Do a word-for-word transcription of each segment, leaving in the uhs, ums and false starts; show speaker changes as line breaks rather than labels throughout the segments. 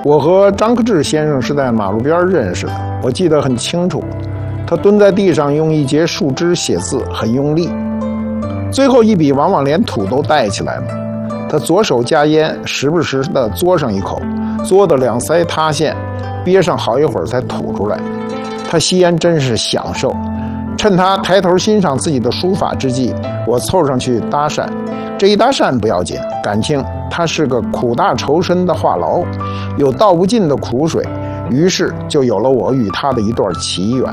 我和张克志先生是在马路边认识的，我记得很清楚。他蹲在地上用一截树枝写字，很用力，最后一笔往往连土都带起来了。他左手夹烟，时不时地嘬上一口，嘬得两腮塌陷，憋上好一会儿才吐出来。他吸烟真是享受。趁他抬头欣赏自己的书法之际，我凑上去搭讪。这一搭讪不要紧，感情他是个苦大仇深的话痨，有道不尽的苦水，于是就有了我与他的一段奇缘。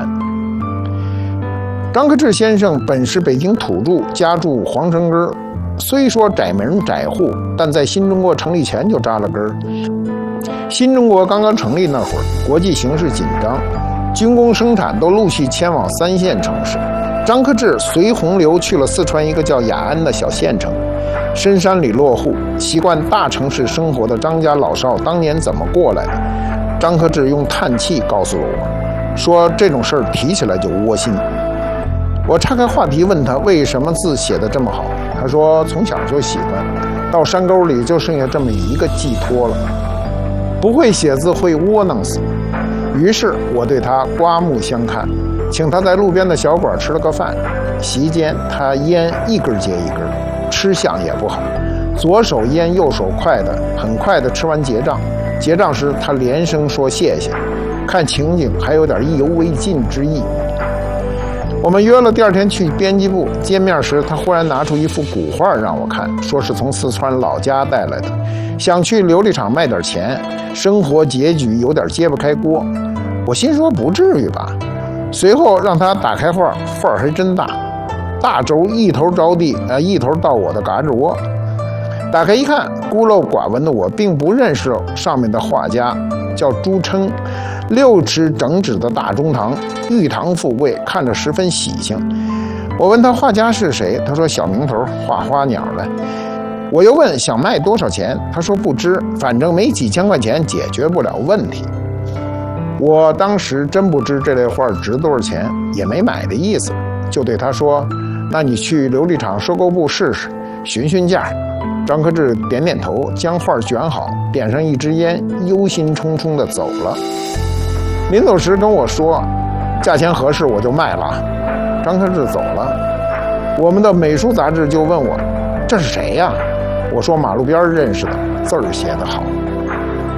张克志先生本是北京土著，家住皇城根，虽说窄门窄户，但在新中国成立前就扎了根儿。新中国刚刚成立那会儿，国际形势紧张，军工生产都陆续迁往三线城市。张克志随洪流去了四川一个叫雅安的小县城，深山里落户，习惯大城市生活的张家老少当年怎么过来的？张克志用叹气告诉了我，说这种事儿提起来就窝心。我岔开话题问他为什么字写得这么好，他说从小就喜欢，到山沟里就剩下这么一个寄托了。不会写字会窝囊死。于是我对他刮目相看，请他在路边的小馆吃了个饭。席间他烟一根接一根，吃相也不好，左手烟右手快的，很快的吃完结账。结账时他连声说谢谢，看情景还有点意犹未尽之意。我们约了第二天去编辑部见面时，他忽然拿出一幅古画让我看，说是从四川老家带来的，想去琉璃厂卖点钱，生活拮据，有点揭不开锅。我心说不至于吧。随后让他打开画，画儿还真大，大轴一头着地，呃，一头到我的嘎吱窝。打开一看，孤陋寡闻的我并不认识上面的画家，叫朱琛，六尺整纸的大中堂，玉堂富贵，看着十分喜庆。我问他画家是谁，他说小名头，画花鸟的。我又问想卖多少钱，他说不知，反正没几千块钱解决不了问题。我当时真不知这类画值多少钱，也没买的意思，就对他说，那你去琉璃厂收购部试试，询询价。张克志点点头，将画卷好，点上一支烟，忧心忡忡地走了。临走时跟我说，价钱合适我就卖了。张克志走了，我们的美术杂志就问我，这是谁呀？我说马路边认识的，字儿写得好。